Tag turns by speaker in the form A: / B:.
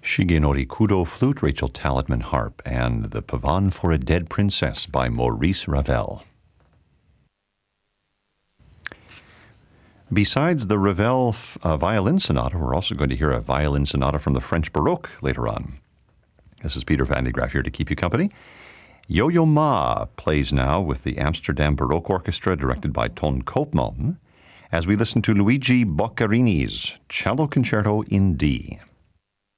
A: Shigenori Kudo flute, Rachel Talitman harp, and The Pavane for a Dead Princess by Maurice Ravel. Besides the Ravel violin sonata, we're also going to hear a violin sonata from the French Baroque later on. This is Peter Van de Graaff here to keep you company. Yo-Yo Ma plays now with the Amsterdam Baroque Orchestra, directed by Ton Koopman, as we listen to Luigi Boccherini's Cello Concerto in D.